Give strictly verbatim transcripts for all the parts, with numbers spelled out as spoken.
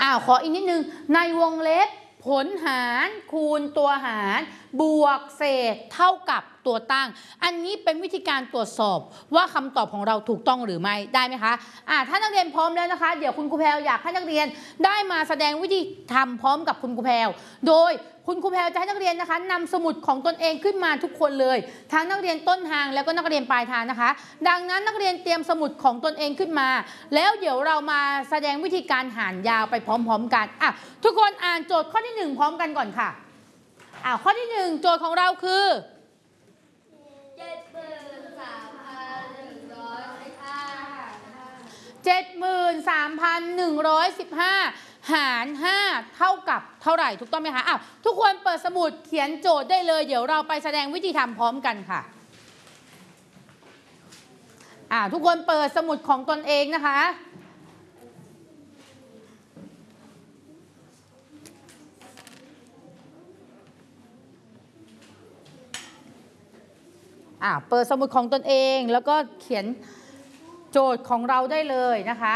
อ้าวขออีกนิดนึงในวงเล็บผลหารคูณตัวหารบวกเศษเท่ากับตัวตั้งอันนี้เป็นวิธีการตรวจสอบว่าคำตอบของเราถูกต้องหรือไม่ได้ไหมคะอ่าถ้านักเรียนพร้อมแล้วนะคะเดี๋ยวคุณครูแพรวอยากให้นักเรียนได้มาแสดงวิธีทำพร้อมกับคุณครูแพรวโดยคุณครูแพรวจะให้นักเรียนนะคะนำสมุดของตนเองขึ้นมาทุกคนเลยทั้งนักเรียนต้นทางแล้วก็นักเรียนปลายทางนะคะดังนั้นนักเรียนเตรียมสมุดของตนเองขึ้นมาแล้วเดี๋ยวเรามาแสดงวิธีการหารยาวไปพร้อมๆกันอ่ะทุกคนอ่านโจทย์ข้อที่หนึ่งพร้อมกันก่อนค่ะอ่าข้อที่หนึ่งโจทย์ของเราคือเจ็ดหมื่นสามพันหนึ่งร้อยสิบห้าหารห้าเท่ากับเท่าไหร่ถูกต้องไหมคะอ้าวทุกคนเปิดสมุดเขียนโจทย์ได้เลยเดี๋ยวเราไปแสดงวิธีทำพร้อมกันค่ะอ่าทุกคนเปิดสมุดของตนเองนะคะอ่าเปิดสมุดของตนเองแล้วก็เขียนโจทย์ของเราได้เลยนะคะ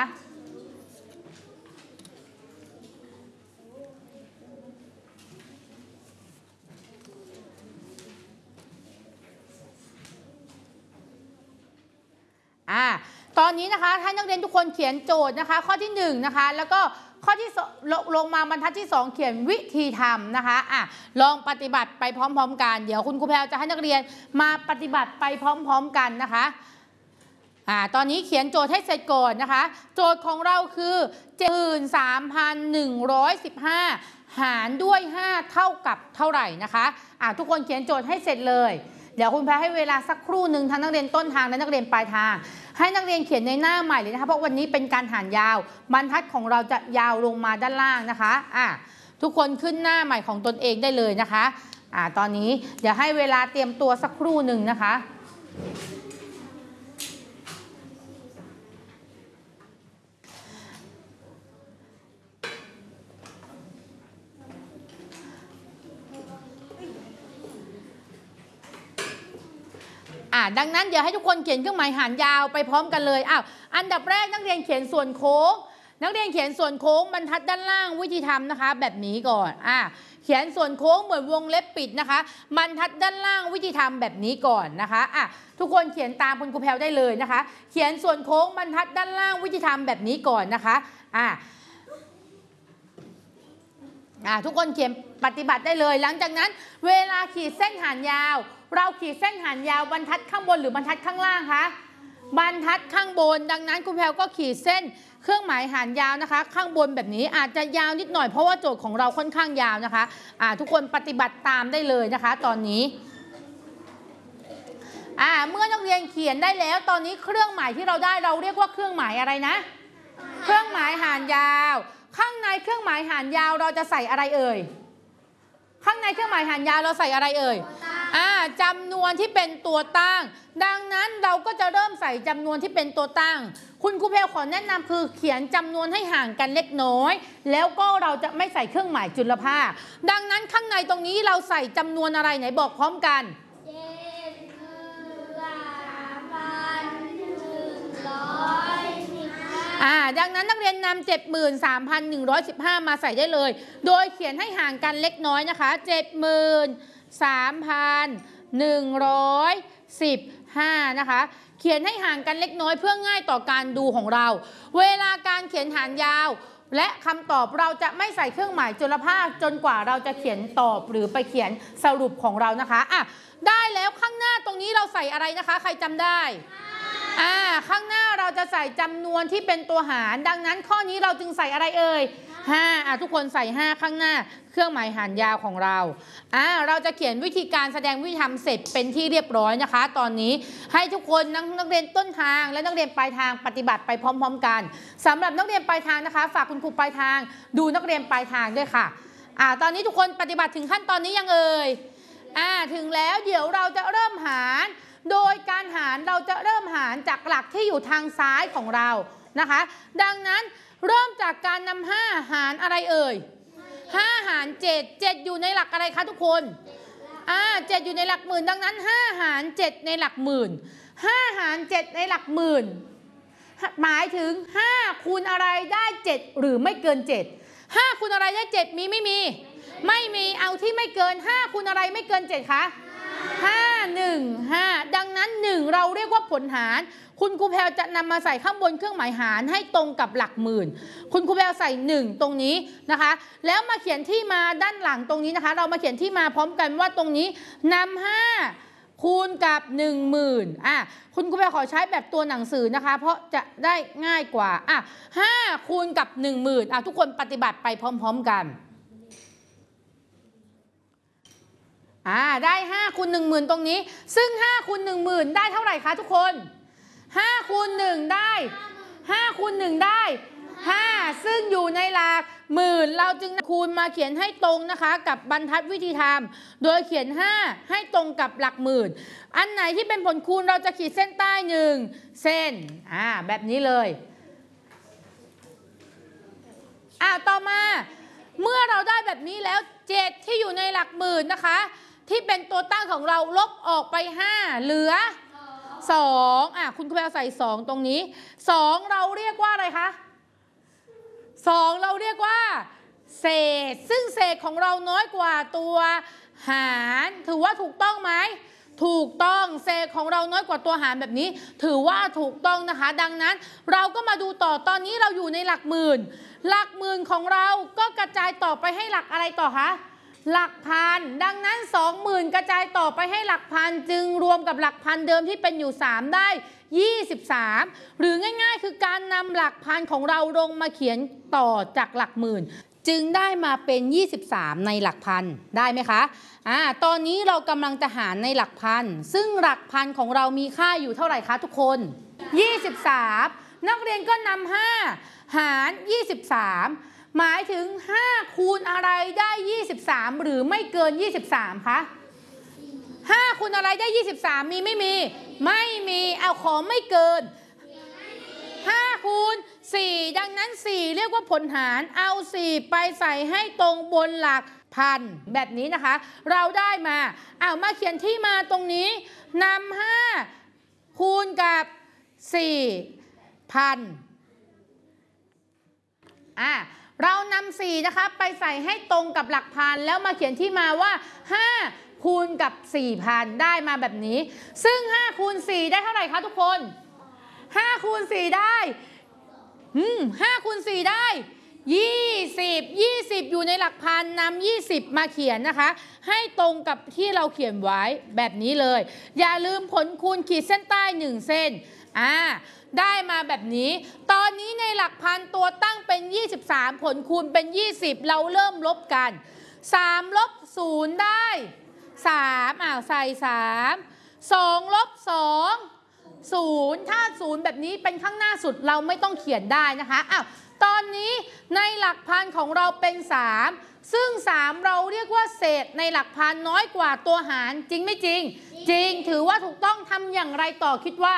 อ่าตอนนี้นะคะให้นักเรียนทุกคนเขียนโจทย์นะคะข้อที่หนึ่งนะคะแล้วก็ข้อที่ลงลงมาบรรทัดที่สองเขียนวิธีทำนะคะอ่ะลองปฏิบัติไปพร้อมๆกันเดี๋ยวคุณครูแพรวจะให้นักเรียนมาปฏิบัติไปพร้อมๆกันนะคะอ่าตอนนี้เขียนโจทย์ให้เสร็จก่อนนะคะโจทย์ของเราคือ เจ็ดหมื่นสามพันหนึ่งร้อยสิบห้า หารด้วยห้าเท่ากับเท่าไหร่นะคะอ่าทุกคนเขียนโจทย์ให้เสร็จเลยเดี๋ยวคุณแพรให้เวลาสักครู่หนึ่งทั้งนักเรียนต้นทางและนักเรียนปลายทางให้นักเรียนเขียนในหน้าใหม่เลยนะคะเพราะวันนี้เป็นการหารยาวบรรทัดของเราจะยาวลงมาด้านล่างนะคะอ่าทุกคนขึ้นหน้าใหม่ของตนเองได้เลยนะคะอ่าตอนนี้เดี๋ยวให้เวลาเตรียมตัวสักครู่หนึ่งนะคะอ่าดังนั้นเดี๋ยวให้ทุกคนเขียนเครื่องหมายหารยาวไปพร้อมกันเลยอ้าวอันดับแรกนักเรียนเขียนส่วนโค้งนักเรียนเขียนส่วนโค้งบรรทัดด้านล่างวิธีทำนะคะแบบนี้ก่อนอ่าเขียนส่วนโค้งเหมือนวงเล็บปิดนะคะบรรทัดด้านล่างวิธีทำแบบนี้ก่อนนะคะอ่ะทุกคนเขียนตามคุณครูแพรวได้เลยนะคะเขียนส่วนโค้งบรรทัดด้านล่างวิธีทำแบบนี้ก่อนนะคะอ่ะอ่าทุกคนเขียนปฏิบัติได้เลยหลังจากนั้นเวลาขีดเส้นหารยาวเราขีดเส้นหารยาวบรรทัดข้างบนหรือบรรทัดข้างล่างคะบรรทัดข้างบนดังนั้นคุณแพรวก็ขีดเส้นเครื่องหมายหารยาวนะคะข้างบนแบบนี้อาจจะยาวนิดหน่อยเพราะว่าโจทย์ของเราค่อนข้างยาวนะคะอ่าทุกคนปฏิบัติตามได้เลยนะคะตอนนี้อ่าเมื่อนักเรียนเขียนได้แล้วตอนนี้เครื่องหมายที่เราได้เราเรียกว่าเครื่องหมายอะไรนะเครื่องหมายหารยาวข้างในเครื่องหมายหารยาวเราจะใส่อะไรเอ่ยข้างในเครื่องหมายหารยาวเราใส่อะไรเอ่ยอ่าจำนวนที่เป็นตัวตั้งดังนั้นเราก็จะเริ่มใส่จำนวนที่เป็นตัวตั้งคุณครูเพลขอแนะนำคือเขียนจำนวนให้ห่างกันเล็กน้อยแล้วก็เราจะไม่ใส่เครื่องหมายจุลภาคดังนั้นข้างในตรงนี้เราใส่จำนวนอะไรไหนบอกพร้อมกันอ่าดังนั้นนักเรียนนำ เจ็ดหมื่นสามพันหนึ่งร้อยสิบห้า มาใส่ได้เลยโดยเขียนให้ห่างกันเล็กน้อยนะคะ เจ็ดหมื่นสามพันหนึ่งร้อยสิบห้า นะคะเขียนให้ห่างกันเล็กน้อยเพื่อง่ายต่อการดูของเราเวลาการเขียนหารยาวและคำตอบเราจะไม่ใส่เครื่องหมายจุลภาคจนกว่าเราจะเขียนตอบหรือไปเขียนสรุปของเรานะคะอ่ะได้แล้วข้างหน้าตรงนี้เราใส่อะไรนะคะใครจำได้อ่าข้างหน้าเราจะใส่จำนวนที่เป็นตัวหารดังนั้นข้อนี้เราจึงใส่อะไรเอ่ยห้าอ่ะทุกคนใส่ห้าข้างหน้าเครื่องหมายหารยาวของเราอ่าเราจะเขียนวิธีการแสดงวิธีทำเสร็จเป็นที่เรียบร้อยนะคะตอนนี้ให้ทุกคนนักนักเรียนต้นทางและนักเรียนปลายทางปฏิบัติไปพร้อมๆกันสำหรับนักเรียนปลายทางนะคะฝากคุณครูปลายทางดูนักเรียนปลายทางด้วยค่ะอ่าตอนนี้ทุกคนปฏิบัติถึงขั้นตอนนี้ยังเอ่ยอ่าถึงแล้วเดี๋ยวเราจะเริ่มหารโดยการหารเราจะเริ่มหารจากหลักที่อยู่ทางซ้ายของเรานะคะดังนั้นเริ่มจากการนำห้าหารอะไรเอ่ยห้าหารเจ็ด เจ็ดอยู่ในหลักอะไรคะทุกคนอ่าเจ็ดอยู่ในหลักหมื่นดังนั้นห้าหารเจ็ดในหลักหมื่นห้าหารเจ็ดในหลักหมื่นหมายถึงห้าคูณอะไรได้เจ็ดหรือไม่เกินเจ็ดห้าคูณอะไรได้เจ็ดมีไม่มีไม่มีเอาที่ไม่เกินห้าคูณอะไรไม่เกินเจ็ดคะห้า หนึ่ง ห้าดังนั้นหนึ่งเราเรียกว่าผลหารคุณครูแพรจะนำมาใส่ข้างบนเครื่องหมายหารให้ตรงกับหลักหมื่นคุณครูแพรใส่หนึ่งตรงนี้นะคะแล้วมาเขียนที่มาด้านหลังตรงนี้นะคะเรามาเขียนที่มาพร้อมกันว่าตรงนี้นำห้าคูณกับหนึ่งหมื่นอ่ะคุณครูแพรขอใช้แบบตัวหนังสือนะคะเพราะจะได้ง่ายกว่าอ่ะห้าคูณกับหนึ่งหมื่นอ่ะทุกคนปฏิบัติไปพร้อมๆกันอ่าได้ห้าคูณหนึ่งหมื่นตรงนี้ซึ่งห้าคูณหนึ่งหมื่นได้เท่าไหร่คะทุกคนห้าคูณหนึ่งได้ห้าคูณหนึ่งได้ห้าซึ่งอยู่ในหลักหมื่นเราจึงคูณมาเขียนให้ตรงนะคะกับบรรทัดวิธีทำโดยเขียนห้าให้ตรงกับหลักหมื่นอันไหนที่เป็นผลคูณเราจะขีดเส้นใต้หนึ่งเส้นอ่าแบบนี้เลยอ่าต่อมาเมื่อเราได้แบบนี้แล้วเจ็ดที่อยู่ในหลักหมื่นนะคะที่เป็นตัวตั้งของเราลบออกไปห้าเหลือสองอ่ะคุณครูแพรใส่สองตรงนี้สองเราเรียกว่าอะไรคะสองเราเรียกว่าเศษซึ่งเศษของเราน้อยกว่าตัวหารถือว่าถูกต้องไหมถูกต้องเศษของเราน้อยกว่าตัวหารแบบนี้ถือว่าถูกต้องนะคะดังนั้นเราก็มาดูต่อตอนนี้เราอยู่ในหลักหมื่นหลักหมื่นของเราก็กระจายต่อไปให้หลักอะไรต่อคะหลักพันดังนั้น สองหมื่น กระจายต่อไปให้หลักพันจึงรวมกับหลักพันเดิมที่เป็นอยู่สามได้ยี่สิบสามหรือง่ายๆคือการนำหลักพันของเราลงมาเขียนต่อจากหลักหมื่นจึงได้มาเป็นยี่สิบสามในหลักพันได้ไหมคะอ่าตอนนี้เรากำลังจะหารในหลักพันซึ่งหลักพันของเรามีค่าอยู่เท่าไหร่คะทุกคนยี่สิบสามนักเรียนก็นำห้าหารยี่สิบสามหมายถึงห้าคูณอะไรได้ยี่สิบสามหรือไม่เกินยี่สิบสามคะห้าคูณอะไรได้ยี่สิบสามมีไม่มีไม่มีเอาขอไม่เกินห้าคูณสี่ดังนั้นสี่เรียกว่าผลหารเอาสี่ไปใส่ให้ตรงบนหลักพันแบบนี้นะคะเราได้มาเอามาเขียนที่มาตรงนี้นำห้าคูณกับสี่พันอ่ะเรานำสี่นะคะไปใส่ให้ตรงกับหลักพันแล้วมาเขียนที่มาว่าห้าคูณกับ สี่พัน ได้มาแบบนี้ซึ่งห้าคูณสี่ได้เท่าไหร่คะทุกคนห้าคูณสี่ได้อืมห้าคูณสี่ได้ยี่สิบ ยี่สิบอยู่ในหลักพันนำยี่สิบมาเขียนนะคะให้ตรงกับที่เราเขียนไว้แบบนี้เลยอย่าลืมผลคูณขีดเส้นใต้หนึ่งเส้นอ่าได้มาแบบนี้ตอนนี้ในหลักพันตัวตั้งเป็นยี่สิบสามผลคูณเป็นยี่สิบเราเริ่มลบกันสามลบศูนย์ได้สามอ่าใส่สามสองลบสองศูนย์ถ้าศูนย์แบบนี้เป็นข้างหน้าสุดเราไม่ต้องเขียนได้นะคะอ้าวตอนนี้ในหลักพันของเราเป็นสามซึ่งสามเราเรียกว่าเศษในหลักพันน้อยกว่าตัวหารจริงไม่จริงจริงถือว่าถูกต้องทำอย่างไรต่อคิดว่า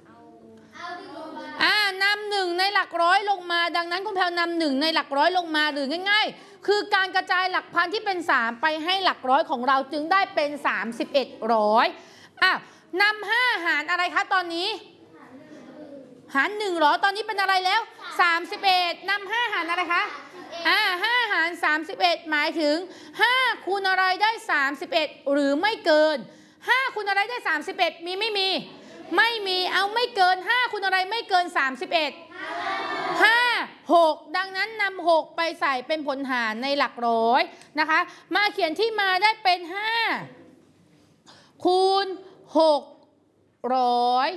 อ่านำหนึ่งในหลักร้อยลงมาดังนั้นคุณแพรนำหนึ่งในหลักร้อยลงมาหรือง่ายๆคือการกระจายหลักพันที่เป็นสามไปให้หลักร้อยของเราจึงได้เป็นสามสิบเอ็ดร้อยอ่ะนำห้าหารอะไรคะตอนนี้หารหนึ่งหรอตอนนี้เป็นอะไรแล้วสามสิบเอ็ดนำห้าหารอะไรคะอ่าห้าหารสามสิบเอ็ดหมายถึงห้าคูณอะไรได้สามสิบเอ็ดหรือไม่เกินห้าคูณอะไรได้สามสิบเอ็ดมีไม่มีไม่มีเอาไม่เกินห้าคูณอะไรไม่เกินสามสิบเอ็ด ห้า หกดังนั้นนำหกไปใส่เป็นผลหารในหลักร้อยนะคะมาเขียนที่มาได้เป็นห้าคูณหกร้อย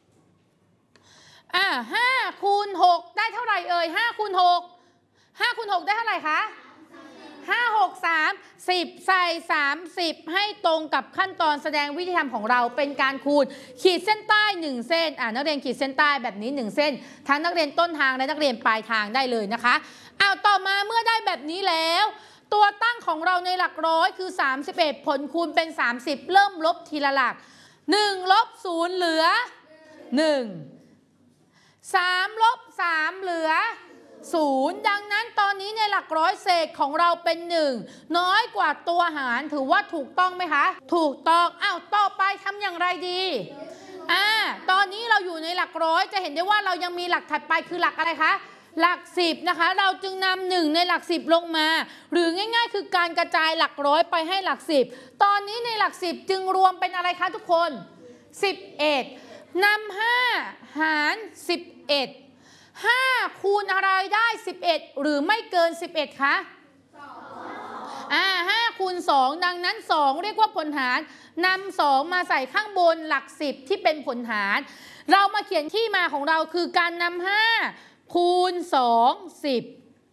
อ่าห้าคูณหกได้เท่าไหร่เอ่ยห้าคูณหกห้าคูณหกได้เท่าไหร่คะห้า หก สาม สิบใส่สามสิบให้ตรงกับขั้นตอนแสดงวิธีทำของเราเป็นการคูณขีดเส้นใต้หนึ่งเส้นอ่านักเรียนขีดเส้นใต้แบบนี้หนึ่งเส้นทั้งนักเรียนต้นทางและนักเรียนปลายทางได้เลยนะคะเอาต่อมาเมื่อได้แบบนี้แล้วตัวตั้งของเราในหลักร้อยคือสามสิบเอ็ดผลคูณเป็นสามสิบเริ่มลบทีละหลักหนึ่งลบศูนย์เหลือหนึ่งสามลบสามเหลือศูนย์ดังนั้นตอนนี้ในหลักร้อยเศษของเราเป็นหนึ่งน้อยกว่าตัวหารถือว่าถูกต้องไหมคะถูกต้องอ้าวต่อไปทำอย่างไรดีอ่าตอนนี้เราอยู่ในหลักร้อยจะเห็นได้ว่าเรายังมีหลักถัดไปคือหลักอะไรคะหลักสิบนะคะเราจึงนำหนึ่งในหลักสิบลงมาหรือง่ายๆคือการกระจายหลักร้อยไปให้หลักสิบตอนนี้ในหลักสิบจึงรวมเป็นอะไรคะทุกคนสิบเอ็ดนำห้าหารสิบเอ็ดห้าคูณอะไรได้สิบเอ็ดหรือไม่เกินสิบเอ็ดคะอ่าห้าคูณสองดังนั้นสองเรียกว่าผลหารนำสองมาใส่ข้างบนหลักสิบที่เป็นผลหารเรามาเขียนที่มาของเราคือการนำห้าคูณสองสิบ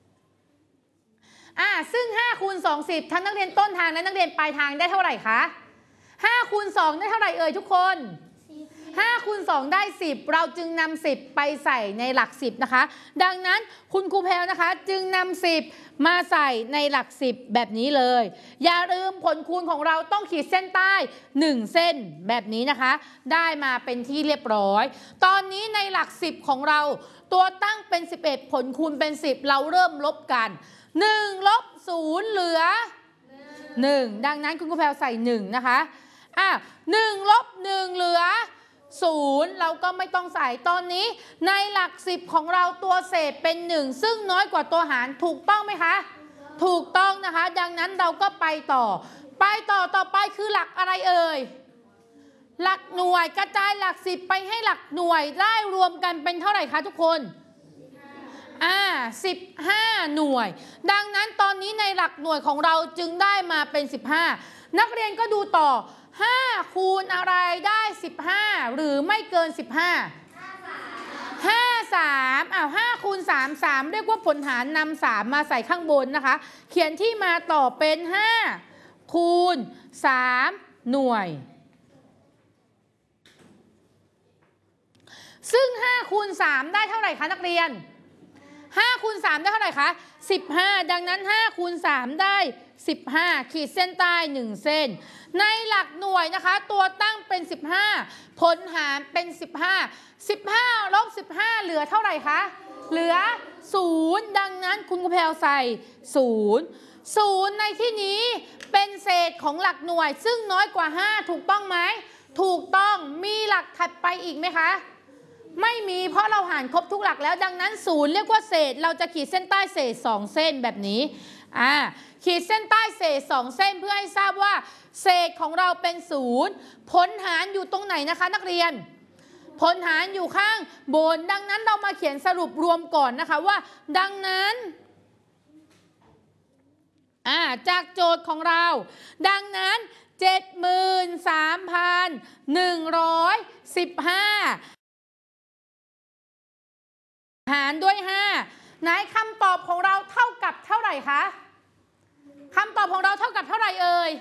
อ่าซึ่งห้าคูณสองสิบทั้งนักเรียนต้นทางและนักเรียนปลายทางได้เท่าไหร่คะห้าคูณสองได้เท่าไหร่เอ่ยทุกคนห้าคูณสองได้สิบเราจึงนำสิบไปใส่ในหลักสิบนะคะดังนั้นคุณครูแพรวนะคะจึงนำสิบมาใส่ในหลักสิบแบบนี้เลยอย่าลืมผลคูณของเราต้องขีดเส้นใต้หนึ่งเส้นแบบนี้นะคะได้มาเป็นที่เรียบร้อยตอนนี้ในหลักสิบของเราตัวตั้งเป็นสิบเอ็ดผลคูณเป็นสิบเราเริ่มลบกันหนึ่งลบศูนย์เหลือหนึ่งดังนั้นคุณครูแพรวใส่หนึ่งนะคะอ่ะหนึ่งลบหนึ่งเหลือศูนย์เราก็ไม่ต้องใส่ตอนนี้ในหลักสิบของเราตัวเศษเป็นหนึ่งซึ่งน้อยกว่าตัวหารถูกต้องไหมคะถูกต้องนะคะดังนั้นเราก็ไปต่อไปต่อต่อไปคือหลักอะไรเอ่ยหลักหน่วยกระจายหลักสิบไปให้หลักหน่วยได้รวมกันเป็นเท่าไหร่คะทุกคนอ่าสิบห้าหน่วยดังนั้นตอนนี้ในหลักหน่วยของเราจึงได้มาเป็นสิบห้านักเรียนก็ดูต่อห้าคูณอะไรได้สิบห้าหรือไม่เกินสิบห้า ห้า สามอ้าวห้าคูณสาม สามเรียกว่าผลหารนำสามมาใส่ข้างบนนะคะเขียนที่มาต่อเป็นห้าคูณสามหน่วยซึ่งห้าคูณสามได้เท่าไหร่คะนักเรียนห้าคูณสามได้เท่าไหร่คะสิบห้าดังนั้นห้าคูณสามได้สิบห้าขีดเส้นใต้หนึ่งเส้นในหลักหน่วยนะคะตัวตั้งเป็นสิบห้าผลหารเป็นสิบห้า สิบห้าลบสิบห้าเหลือเท่าไหร่คะเหลือศูนย์ดังนั้นคุณครูแพรวใส่ศูนย์ ศูนย์ในที่นี้เป็นเศษของหลักหน่วยซึ่งน้อยกว่าห้าถูกต้องไหมถูกต้องมีหลักถัดไปอีกไหมคะไม่มีเพราะเราหารครบทุกหลักแล้วดังนั้นศูนย์เรียกว่าเศษเราจะขีดเส้นใต้เศษสองเส้นแบบนี้อ่าขีดเส้นใต้เศษสองเส้นเพื่อให้ทราบว่าเศษของเราเป็นศูนย์ผลหารอยู่ตรงไหนนะคะนักเรียนผลหารอยู่ข้างบนดังนั้นเรามาเขียนสรุปรวมก่อนนะคะว่าดังนั้นอ่าจากโจทย์ของเราดังนั้น เจ็ดหมื่นสามพันหนึ่งร้อยสิบห้า หารด้วยห้าไหนคำตอบของเราเท่ากับเท่าไหร่คะคำตอบของเราเท่ากับเท่าไหร่เอ่ย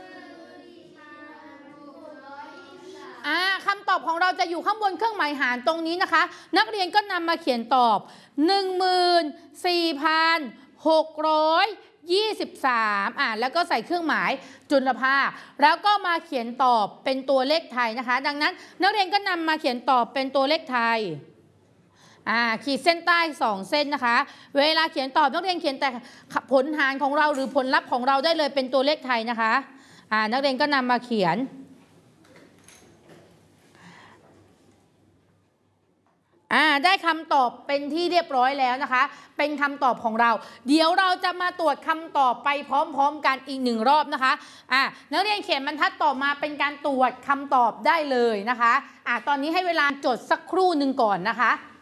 อ่าคำตอบของเราจะอยู่ข้างบนเครื่องหมายหารตรงนี้นะคะนักเรียนก็นำมาเขียนตอบ หนึ่งหมื่นสี่พันหกร้อยยี่สิบสาม อ่าแล้วก็ใส่เครื่องหมายจุลภาคแล้วก็มาเขียนตอบเป็นตัวเลขไทยนะคะดังนั้นนักเรียนก็นำมาเขียนตอบเป็นตัวเลขไทยอ่าขีดเส้นใต้สองเส้นนะคะเวลาเขียนตอบนักเรียนเขียนแต่ผลหารของเราหรือผลลัพธ์ของเราได้เลยเป็นตัวเลขไทยนะคะอ่านักเรียนก็นำมาเขียนอ่าได้คำตอบเป็นที่เรียบร้อยแล้วนะคะเป็นคำตอบของเราเดี๋ยวเราจะมาตรวจคำตอบไปพร้อมๆกันอีกหนึ่งรอบนะคะอ่านักเรียนเขียนบรรทัดต่อมาเป็นการตรวจคำตอบได้เลยนะคะอ่าตอนนี้ให้เวลาจดสักครู่หนึ่งก่อนนะคะ